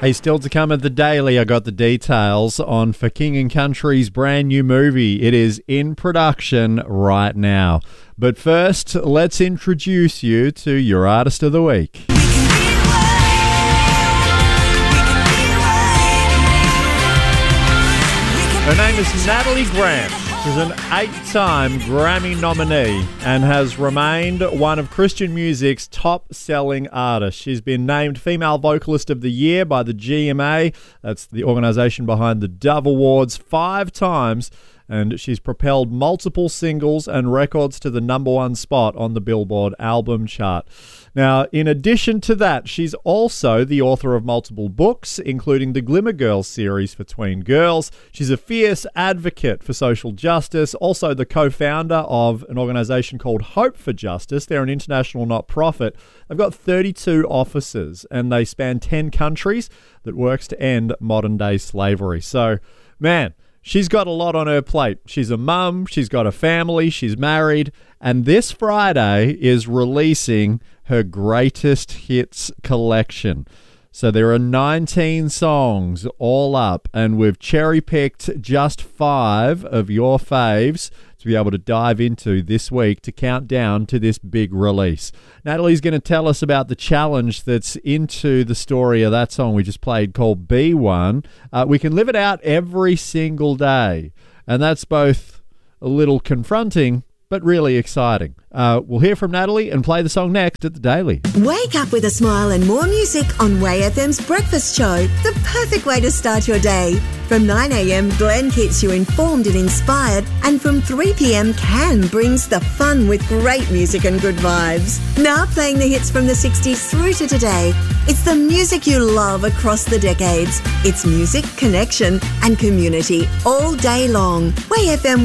Hey, still to come at the Daily, I got the details on For King and Country's brand new movie. It is in production right now. But first, let's introduce you to your Artist of the Week. Her name is Natalie Grant. She's an 8-time Grammy nominee and has remained one of Christian music's top-selling artists. She's been named Female Vocalist of the Year by the GMA, that's the organisation behind the Dove Awards, 5 times, and she's propelled multiple singles and records to the #1 spot on the Billboard album chart. Now, in addition to that, she's also the author of multiple books, including the Glimmer Girls series for tween girls. She's a fierce advocate for social justice, also the co-founder of an organisation called Hope for Justice. They're an international not-profit. They've got 32 offices, and they span 10 countries that works to end modern-day slavery. So, man, she's got a lot on her plate. She's a mum, she's got a family, she's married, and this Friday is releasing her greatest hits collection. So there are 19 songs all up, and we've cherry-picked just 5 of your faves to be able to dive into this week to count down to this big release. Natalie's going to tell us about the challenge that's into the story of that song we just played called Be One. We can live it out every single day, and that's both a little confronting but really exciting. We'll hear from Natalie and play the song next at the Daily. Wake up with a smile and more music on Way FM's Breakfast Show, the perfect way to start your day. From 9 a.m, Glenn keeps you informed and inspired, and from 3 p.m, Can brings the fun with great music and good vibes. Now playing the hits from the 60s through to today. It's the music you love across the decades. It's music, connection and community all day long. Way FM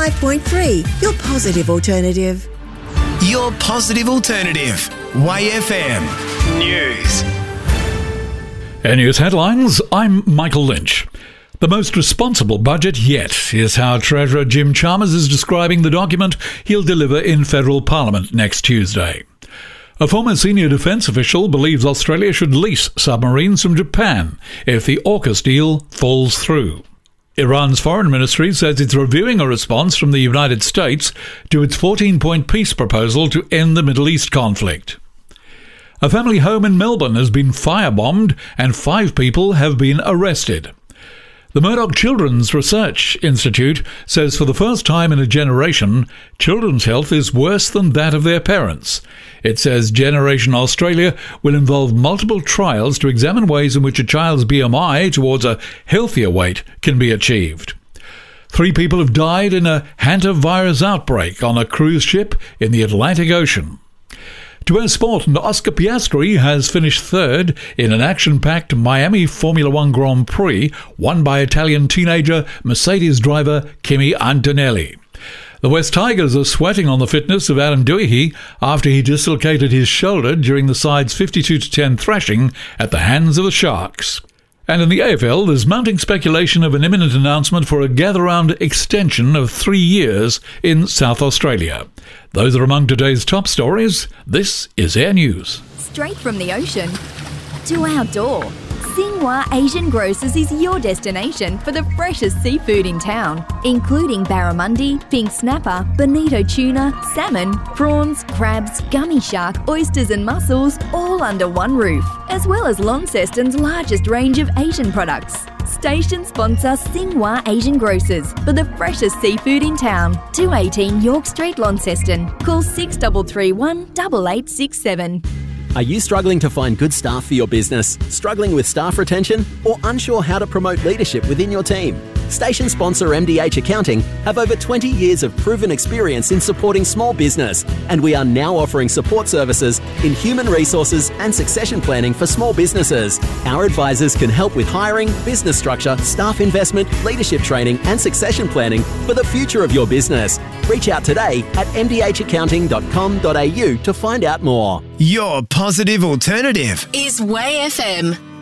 105.3, your positive alternative. Your positive alternative. Way FM News. News headlines. I'm Michael Lynch. The most responsible budget yet is how Treasurer Jim Chalmers is describing the document he'll deliver in federal parliament next Tuesday. A former senior defence official believes Australia should lease submarines from Japan if the AUKUS deal falls through. Iran's foreign ministry says it's reviewing a response from the United States to its 14-point peace proposal to end the Middle East conflict. A family home in Melbourne has been firebombed and 5 people have been arrested. The Murdoch Children's Research Institute says for the first time in a generation, children's health is worse than that of their parents. It says Generation Australia will involve multiple trials to examine ways in which a child's BMI towards a healthier weight can be achieved. 3 people have died in a hantavirus outbreak on a cruise ship in the Atlantic Ocean. To our sport, and Oscar Piastri has finished 3rd in an action-packed Miami Formula One Grand Prix won by Italian teenager Mercedes driver Kimi Antonelli. The West Tigers are sweating on the fitness of Adam Doohy after he dislocated his shoulder during the side's 52-10 thrashing at the hands of the Sharks. And in the AFL, there's mounting speculation of an imminent announcement for a gather-round extension of 3 years in South Australia. Those are among today's top stories. This is Air News. Straight from the ocean to our door, Xinhua Asian Grocers is your destination for the freshest seafood in town, including barramundi, pink snapper, bonito tuna, salmon, prawns, crabs, gummy shark, oysters and mussels, all under one roof, as well as Launceston's largest range of Asian products. Station sponsor Xinhua Asian Grocers for the freshest seafood in town. 218 York Street, Launceston. Call 6331 8867. Are you struggling to find good staff for your business? Struggling with staff retention? Or unsure how to promote leadership within your team? Station sponsor MDH Accounting have over 20 years of proven experience in supporting small business, and we are now offering support services in human resources and succession planning for small businesses. Our advisors can help with hiring, business structure, staff investment, leadership training and succession planning for the future of your business. Reach out today at mdhaccounting.com.au to find out more. Your positive alternative is Way FM.